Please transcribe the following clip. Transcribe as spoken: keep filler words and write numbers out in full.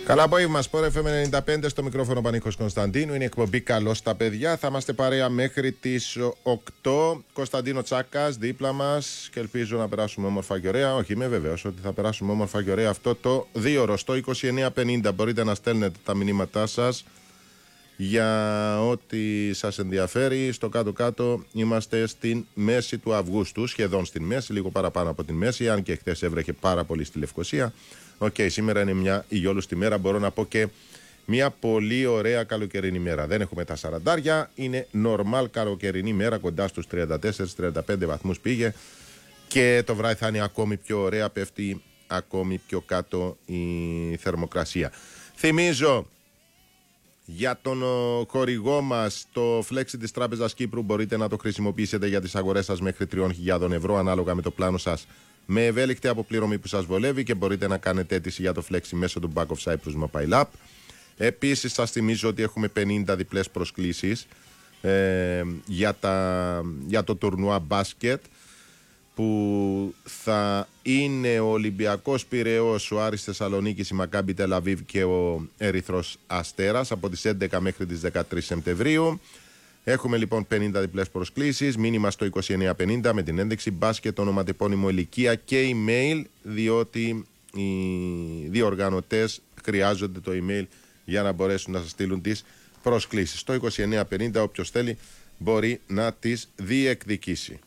Καλά απόγευμα, Σπορ εφ εμ ενενήντα πέντε, στο μικρόφωνο Πανίκος Κωνσταντίνου. Είναι η εκπομπή Καλώς τα παιδιά. Θα είμαστε παρέα μέχρι τις οκτώ. Κωνσταντίνο Τσάκας δίπλα μας και ελπίζω να περάσουμε όμορφα και ωραία. Όχι, είμαι βέβαιος ότι θα περάσουμε όμορφα και ωραία αυτό το δύο ώρο. Στο είκοσι εννέα πενήντα μπορείτε να στέλνετε τα μηνύματά σας για ό,τι σας ενδιαφέρει. Στο κάτω-κάτω είμαστε στην μέση του Αυγούστου, σχεδόν στην μέση, λίγο παραπάνω από την μέση, αν και χθες έβρεχε πάρα πολύ στη Λευκοσία. Οκ, okay, σήμερα είναι μια υγιόλουστη μέρα, μπορώ να πω και μια πολύ ωραία καλοκαιρινή μέρα. Δεν έχουμε τα σαραντάρια, είναι normal καλοκαιρινή μέρα, κοντά στους τριάντα τέσσερα τριάντα πέντε βαθμούς πήγε και το βράδυ θα είναι ακόμη πιο ωραία, πέφτει ακόμη πιο κάτω η θερμοκρασία. Θυμίζω για τον χορηγό μας, το Flexi της Τράπεζας Κύπρου, μπορείτε να το χρησιμοποιήσετε για τις αγορές σας μέχρι τρεις χιλιάδες ευρώ ανάλογα με το πλάνο σας, με ευέλικτη αποπληρωμή που σας βολεύει, και μπορείτε να κάνετε αίτηση για το Flexi μέσω του Bank of Cyprus Mobile App. Επίσης σας θυμίζω ότι έχουμε πενήντα διπλές προσκλήσεις ε, για, τα, για το τουρνουά μπάσκετ, που θα είναι ο Ολυμπιακός Πειραιώς, ο Άρης Θεσσαλονίκης, η Μακάμπι Τελαβίβ και ο Ερυθρός Αστέρας από τις έντεκα μέχρι τις δεκατρείς Σεπτεμβρίου. Έχουμε λοιπόν πενήντα διπλές προσκλήσεις, μήνυμα στο είκοσι εννέα πενήντα με την ένδειξη μπάσκετ, ονοματεπώνυμο, ηλικία και email, διότι οι διοργανωτές χρειάζονται το email για να μπορέσουν να σας στείλουν τις προσκλήσεις. Στο είκοσι εννέα πενήντα όποιος θέλει μπορεί να τις διεκδικήσει.